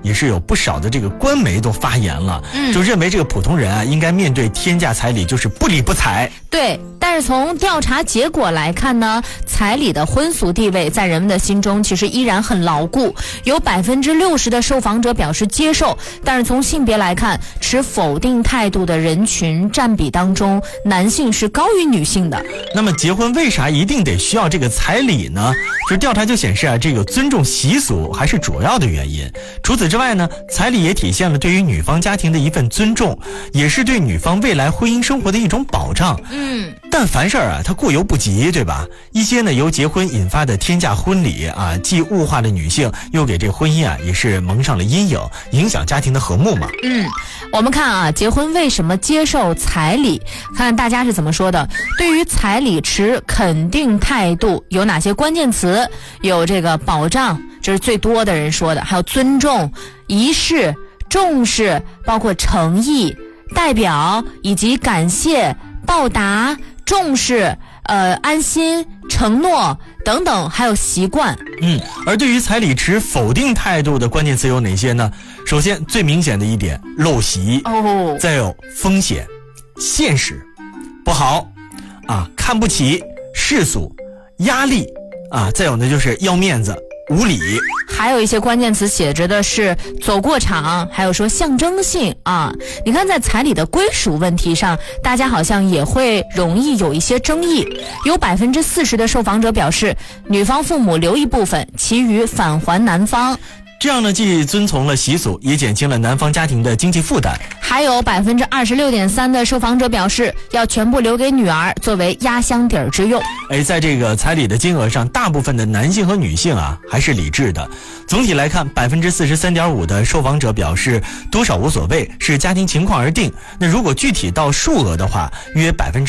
也是有不少的这个官媒都发言了，就认为这个普通人啊，应该面对天价彩礼就是不理不睬。 对，但是从调查结果来看呢，彩礼的婚俗地位在人们的心中其实依然很牢固，有60%的受访者表示接受，但是从性别来看，持否定态度的人群占比当中，男性是高于女性的。 那么结婚为啥一定得需要这个彩礼呢？就是调查就显示啊，这个尊重习俗还是主要的原因。除此之外呢，彩礼也体现了对于女方家庭的一份尊重，也是对女方未来婚姻生活的一种保障。但凡事啊，它过犹不及，对吧？一些呢由结婚引发的天价婚礼啊，既物化了女性，又给这个婚姻啊也是蒙上了阴影，影响家庭的和睦嘛。 我们看啊，结婚为什么接受彩礼？看看大家是怎么说的。对于彩礼持肯定态度，有哪些关键词？有这个保障，这是最多的人说的，还有尊重、仪式、重视，包括诚意、代表以及感谢、报答、重视、安心、承诺等等，还有习惯。 而对于彩礼持否定态度的关键词有哪些呢？首先最明显的一点，陋习，再有风险、现实、不好啊、看不起、世俗、压力啊，再有呢就是要面子、无理。 还有一些关键词写着的是走过场，还有说象征性啊。你看在彩礼的归属问题上，大家好像也会容易有一些争议。有40%的受访者表示，女方父母留一部分，其余返还男方。 这样呢，既遵从了习俗，也减轻了男方家庭的经济负担。 还有26.3%的受访者表示，要全部留给女儿作为压箱底儿之用。 在这个彩礼的金额上，大部分的男性和女性啊还是理智的。总体来看，43.5%的受访者表示多少无所谓，是家庭情况而定。那如果具体到数额的话，约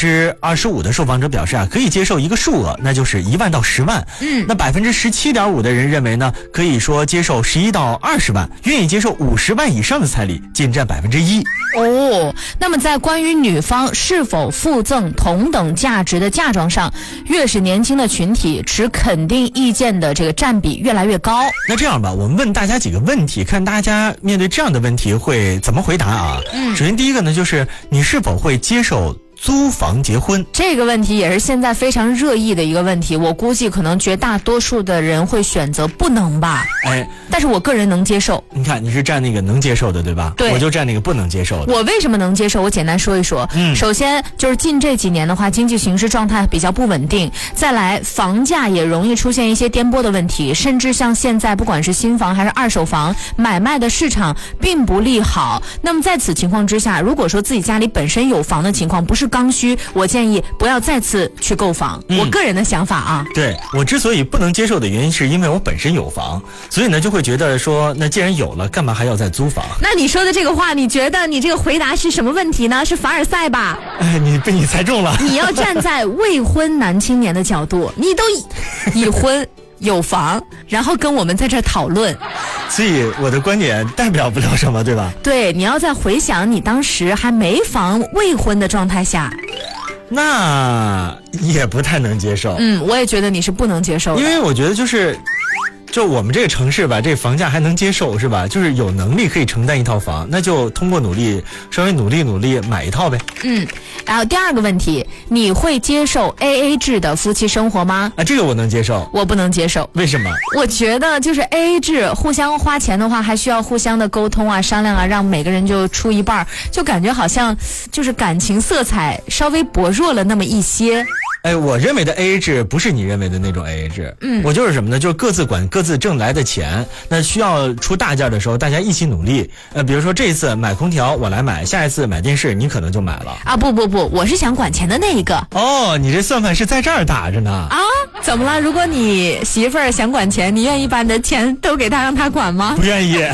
25%的受访者表示啊可以接受一个数额，那就是1万到10万。那17.5%的人认为呢，可以说接受11到20万，愿意接受50万以上的彩礼仅占1%。 那么在关于女方是否附赠同等价值的嫁妆上，越是年轻的群体持肯定意见的这个占比越来越高。 那这样吧，我们问大家几个问题，看大家面对这样的问题会怎么回答啊？首先第一个呢，就是你是否会接受租房结婚？这个问题也是现在非常热议的一个问题，我估计可能绝大多数的人会选择不能吧。但是我个人能接受。 你看你是站那个能接受的对吧？ 对， 我就站那个不能接受的。 我为什么能接受？我简单说一说。首先就是近这几年的话，经济形势状态比较不稳定，再来房价也容易出现一些颠簸的问题，甚至像现在不管是新房还是二手房买卖的市场并不利好。那么在此情况之下，如果说自己家里本身有房的情况，不是刚需，我建议不要再次去购房。我个人的想法啊。 对，我之所以不能接受的原因是因为我本身有房，所以呢就会觉得说，那既然有了，干嘛还要再租房？ 那你说的这个话，你觉得你这个回答是什么问题呢？是凡尔赛吧？ 你被你猜中了。 你要站在未婚男青年的角度，你都已婚有房，然后跟我们在这讨论， 所以我的观点代表不了什么，对吧？ 对，你要再回想你当时还没房未婚的状态下， 那也不太能接受。 我也觉得你是不能接受的， 因为我觉得就我们这个城市吧，这房价还能接受是吧？就是有能力可以承担一套房，那就通过努力，稍微努力买一套呗。 然后第二个问题，你会接受 AA 制的夫妻生活吗？ 这个我能接受。 我不能接受。 为什么？ 我觉得就是 AA 制，互相花钱的话，还需要互相的沟通啊、商量啊，让每个人就出一半，就感觉好像就是感情色彩稍微薄弱了那么一些。 我认为的 AA 制不是你认为的那种 AA 制。我就是什么呢？就是各自管各自挣来的钱，那需要出大件的时候，大家一起努力。比如说这一次买空调我来买，下一次买电视你可能就买了。 不，我是想管钱的那一个。 你这算盘是在这儿打着呢。 怎么了？如果你媳妇儿想管钱，你愿意把你的钱都给她让她管吗？ 不愿意。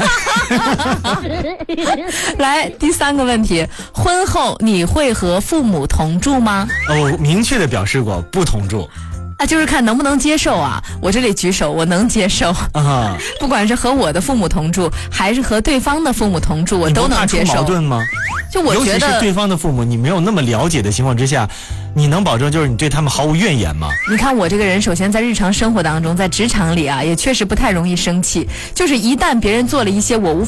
来，第三个问题，婚后你会和父母同住吗？ 我明确的表示过不同住。 就是看能不能接受啊！我这里举手，我能接受啊！不管是和我的父母同住，还是和对方的父母同住，我都能接受。 你不怕出矛盾吗？ 就我觉得， 尤其是对方的父母，你没有那么了解的情况之下，你能保证就是你对他们毫无怨言吗？ 你看我这个人，首先在日常生活当中，在职场里啊，也确实不太容易生气。就是一旦别人做了一些我无